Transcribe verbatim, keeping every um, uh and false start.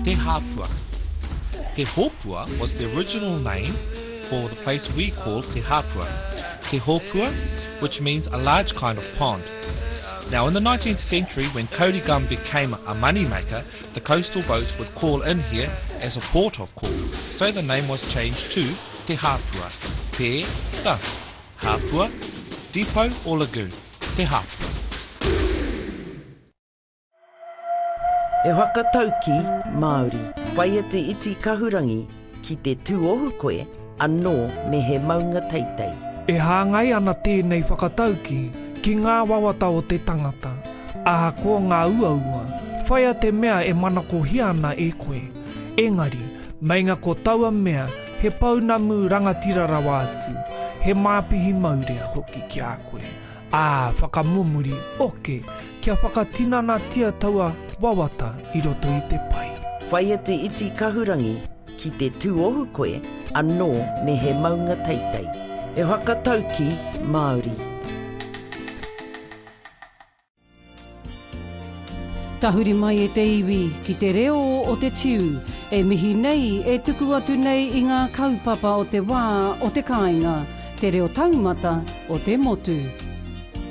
Te Hapua. Te Hopua was the original name for the place we call Te Hapua. Te Hopua, which means a large kind of pond. Now in the nineteenth century, when Kōrikam became a moneymaker, the coastal boats would call in here as a port of call. So the name was changed to Te Hapua. Te, the, Hapua, depot or lagoon. Te Hapua. E whakatau ki, Māori, whaia te iti kahurangi ki te tūohu koe, anō me he maunga teitei. E hāngai ana tēnei whakatau ki, ki ngā wawata o te tangata. Aha ko ngā uaua, whaia te mea e manako hiana e koe. Engari, mainga ko taua mea, he paunamu rangatira rawa atu, he māpihi maurea hoki ki a koe. Ā, whakamumuri, oke, kia whakatinana tia taua wawata i roto i te pai. Whaia te iti kahurangi ki te tūohu koe, anō me he maunga teitei. E whakatau ki, Māori. Tahuri mai e te iwi ki te reo o te tiu, e mihi nei e tuku atu nei i ngā kaupapa o te wā o te kāinga, te reo taumata o te motu.